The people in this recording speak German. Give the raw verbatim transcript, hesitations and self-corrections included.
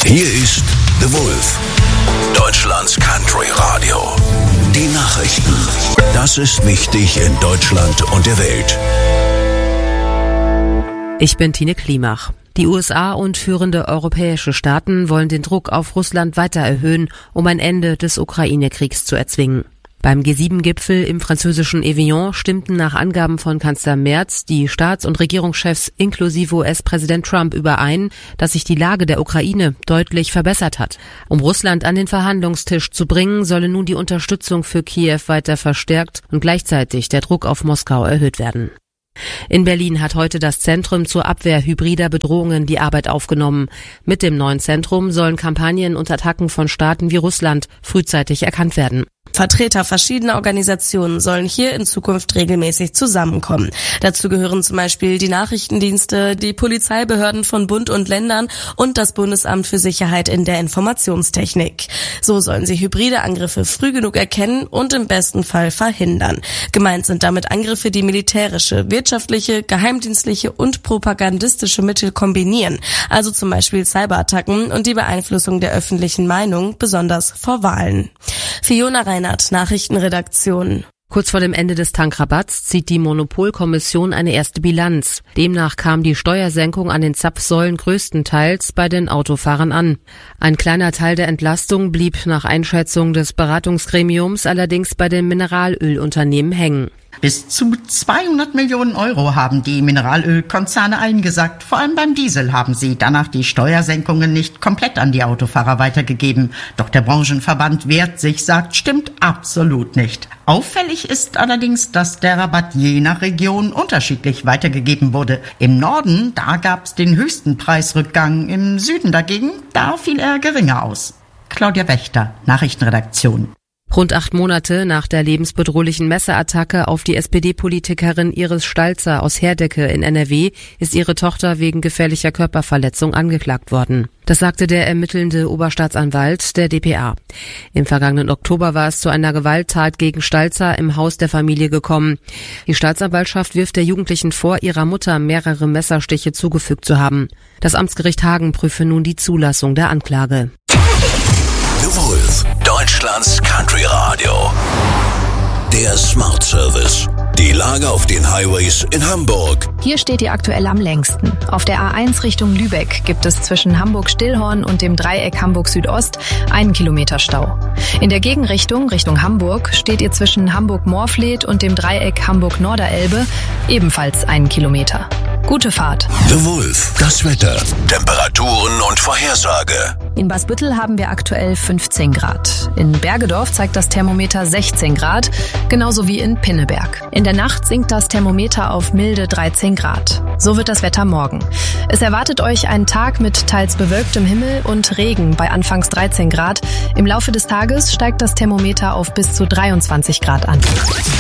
Hier ist The Wolf, Deutschlands Country Radio. Die Nachrichten. Das ist wichtig in Deutschland und der Welt. Ich bin Tine Klimach. Die U S A und führende europäische Staaten wollen den Druck auf Russland weiter erhöhen, um ein Ende des Ukraine-Kriegs zu erzwingen. Beim G sieben Gipfel im französischen Evian stimmten nach Angaben von Kanzler Merz die Staats- und Regierungschefs inklusive U S-Präsident Trump überein, dass sich die Lage der Ukraine deutlich verbessert hat. Um Russland an den Verhandlungstisch zu bringen, solle nun die Unterstützung für Kiew weiter verstärkt und gleichzeitig der Druck auf Moskau erhöht werden. In Berlin hat heute das Zentrum zur Abwehr hybrider Bedrohungen die Arbeit aufgenommen. Mit dem neuen Zentrum sollen Kampagnen und Attacken von Staaten wie Russland frühzeitig erkannt werden. Vertreter verschiedener Organisationen sollen hier in Zukunft regelmäßig zusammenkommen. Dazu gehören zum Beispiel die Nachrichtendienste, die Polizeibehörden von Bund und Ländern und das Bundesamt für Sicherheit in der Informationstechnik. So sollen sie hybride Angriffe früh genug erkennen und im besten Fall verhindern. Gemeint sind damit Angriffe, die militärische, wirtschaftliche, geheimdienstliche und propagandistische Mittel kombinieren, also zum Beispiel Cyberattacken und die Beeinflussung der öffentlichen Meinung, besonders vor Wahlen. Fiona Reinhardt, Nachrichtenredaktion. Kurz vor dem Ende des Tankrabatts zieht die Monopolkommission eine erste Bilanz. Demnach kam die Steuersenkung an den Zapfsäulen größtenteils bei den Autofahrern an. Ein kleiner Teil der Entlastung blieb nach Einschätzung des Beratungsgremiums allerdings bei den Mineralölunternehmen hängen. Bis zu zweihundert Millionen Euro haben die Mineralölkonzerne eingesackt. Vor allem beim Diesel haben sie danach die Steuersenkungen nicht komplett an die Autofahrer weitergegeben. Doch der Branchenverband wehrt sich, sagt, stimmt absolut nicht. Auffällig ist allerdings, dass der Rabatt je nach Region unterschiedlich weitergegeben wurde. Im Norden, da gab es den höchsten Preisrückgang. Im Süden dagegen, da fiel er geringer aus. Claudia Wächter, Nachrichtenredaktion. Rund acht Monate nach der lebensbedrohlichen Messerattacke auf die S P D-Politikerin Iris Stalzer aus Herdecke in N R W ist ihre Tochter wegen gefährlicher Körperverletzung angeklagt worden. Das sagte der ermittelnde Oberstaatsanwalt der D P A. Im vergangenen Oktober war es zu einer Gewalttat gegen Stalzer im Haus der Familie gekommen. Die Staatsanwaltschaft wirft der Jugendlichen vor, ihrer Mutter mehrere Messerstiche zugefügt zu haben. Das Amtsgericht Hagen prüfe nun die Zulassung der Anklage. The Wolf, Deutschlands Country Radio. Der Smart Service. Die Lage auf den Highways in Hamburg. Hier steht die aktuell am längsten. Auf der A eins Richtung Lübeck gibt es zwischen Hamburg-Stillhorn und dem Dreieck Hamburg-Südost einen Kilometer Stau. In der Gegenrichtung, Richtung Hamburg, steht ihr zwischen Hamburg-Morfleet und dem Dreieck Hamburg-Norderelbe ebenfalls einen Kilometer. Gute Fahrt. The Wolf, das Wetter, Temperaturen und Vorhersage. In Basbüttel haben wir aktuell fünfzehn Grad. In Bergedorf zeigt das Thermometer sechzehn Grad, genauso wie in Pinneberg. In der Nacht sinkt das Thermometer auf milde dreizehn Grad. So wird das Wetter morgen. Es erwartet euch ein Tag mit teils bewölktem Himmel und Regen bei anfangs dreizehn Grad. Im Laufe des Tages steigt das Thermometer auf bis zu dreiundzwanzig Grad an.